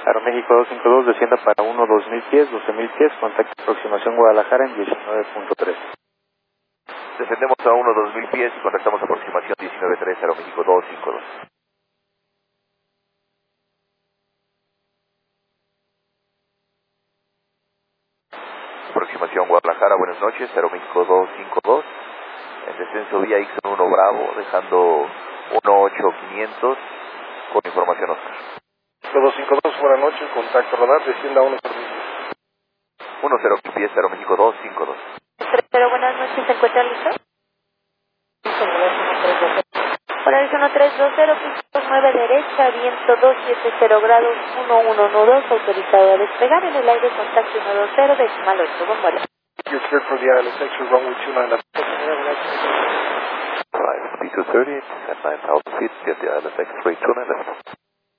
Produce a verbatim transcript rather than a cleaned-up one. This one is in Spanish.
Aeroméxico doscientos cincuenta y dos, descienda para uno dos mil pies, doce mil pies, contacto aproximación Guadalajara en diecinueve punto tres. Descendemos a uno dos mil pies y contactamos aproximación diecinueve punto tres, Aeroméxico doscientos cincuenta y dos. Aproximación Guadalajara, buenas noches, Aeroméxico doscientos cincuenta y dos. En descenso vía Ixon uno Bravo, dejando uno ocho quinientos con información Oscar. doscientos cincuenta y dos, buenas noches, contacto radar, descienda a uno cero mil. uno cero mil pies, Aeroméxico doscientos cincuenta y dos. Pero buenas noches, ¿se encuentra listo? Hola, es uno tres dos cero, punto nueve derecha, viento doscientos setenta grados, uno uno uno dos, autorizado a despegar en el aire, contacto uno dos cero, decimal ocho, buen vuelo. You're cleared for the I L S X, runway two nine left. Right, speed two thirty, at nine thousand feet, get the I L S X three two nine left.